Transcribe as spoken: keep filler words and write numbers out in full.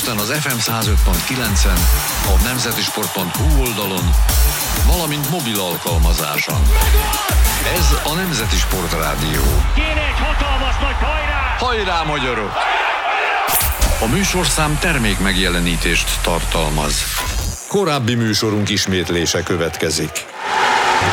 Budapesten az ef em száz öt pont kilencen, a nemzetisport pont hu oldalon, valamint mobil alkalmazáson. Ez a Nemzeti Sport Rádió. Kéne egy hatalmas nagy hajrá! Hajrá, magyarok! A műsorszám termék megjelenítést tartalmaz. Korábbi műsorunk ismétlése következik.